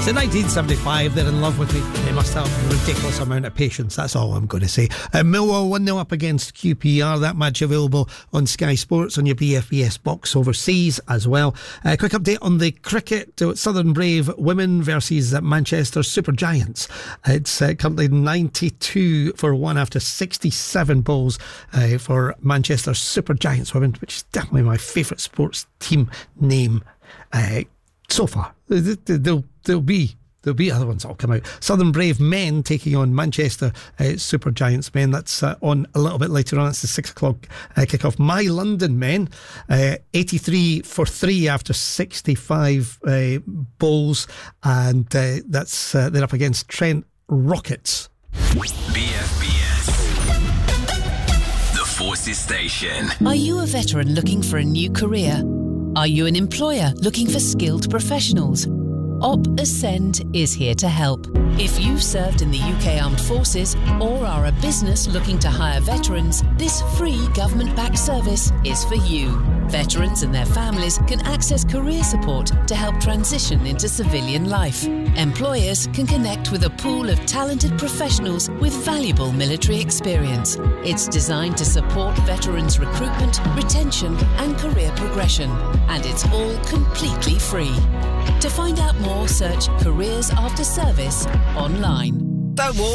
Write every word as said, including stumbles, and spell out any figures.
So nineteen seventy-five, they're in love with me. They must have a ridiculous amount of patience. That's all I'm going to say. Uh, Millwall one nil up against Q P R. That match available on Sky Sports on your B F B S box overseas as well. A uh, quick update on the cricket. Southern Brave women versus Manchester Super Giants. It's uh, currently ninety-two for one after sixty-seven balls uh, for Manchester Super Giants women, which is definitely my favourite sports team name uh, so far. There'll, there'll be There'll be other ones that'll come out. Southern Brave men taking on Manchester uh, Super Giants men. That's uh, on a little bit later on. It's the six o'clock uh, kick-off. My London men, uh, eighty-three for three after sixty-five uh, bowls. And uh, that's uh, they're up against Trent Rockets. B F B S, the Forces Station. Are you a veteran looking for a new career? Are you an employer looking for skilled professionals? Op Ascend is here to help. If you've served in the U K Armed Forces or are a business looking to hire veterans, this free government-backed service is for you. Veterans and their families can access career support to help transition into civilian life. Employers can connect with a pool of talented professionals with valuable military experience. It's designed to support veterans' recruitment, retention and career progression. And it's all completely free. To find out more, search Careers After Service online. Don't walk.